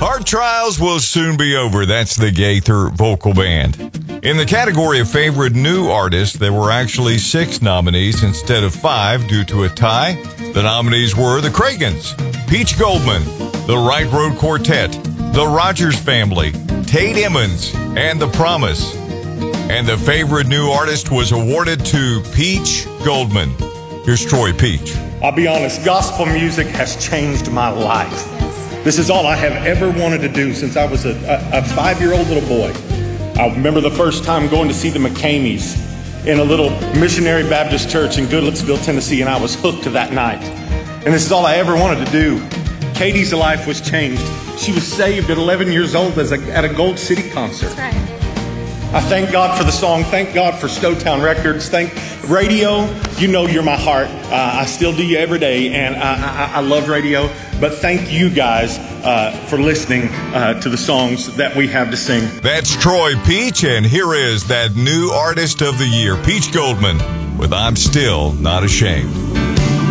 Hard trials will soon be over. That's the Gaither Vocal Band. In the category of favorite new artist, there were actually 6 nominees instead of 5 due to a tie. The nominees were the Cragans, Peach Goldman, the Right Road Quartet, the Rogers Family, Tate Emmons, and The Promise. And the favorite new artist was awarded to Peach Goldman. Here's Troy Peach. I'll be honest, gospel music has changed my life. This is all I have ever wanted to do since I was a 5-year-old little boy. I remember the first time going to see the McCameys in a little missionary Baptist church in Goodlettsville, Tennessee, and I was hooked that night. And this is all I ever wanted to do. Katie's life was changed. She was saved at 11 years old at a Gold City concert. That's right. I thank God for the song. Thank God for Stowtown Records. Thank radio. You know you're my heart. I still do you every day, and I love radio. But thank you guys for listening to the songs that we have to sing. That's Troy Peach, and here is that new artist of the year, Peach Goldman, with I'm Still Not Ashamed.